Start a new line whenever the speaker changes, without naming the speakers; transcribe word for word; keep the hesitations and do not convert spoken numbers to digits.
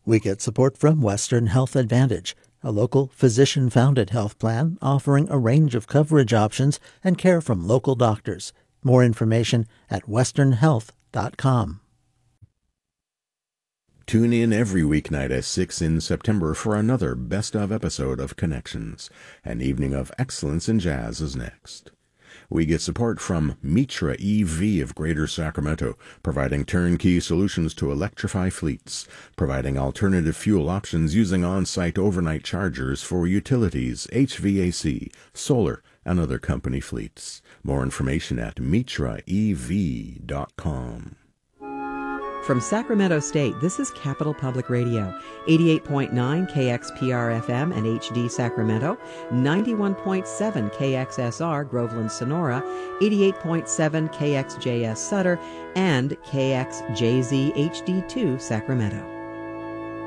We get support from Western Health Advantage, a local physician-founded health plan offering a range of coverage options and care from local doctors. More information at western health dot com.
Tune in every weeknight at six in September for another best-of episode of Connections. An evening of excellence in jazz is next. We get support from Mitra E V of Greater Sacramento, providing turnkey solutions to electrify fleets, providing alternative fuel options using on-site overnight chargers for utilities, H V A C, solar, and other company fleets. More information at mitra e v dot com.
From Sacramento State, this is Capital Public Radio, eighty-eight point nine K X P R F M and H D Sacramento, ninety-one point seven K X S R Groveland Sonora, eighty-eight point seven K X J S Sutter, and K X J Z H D two Sacramento.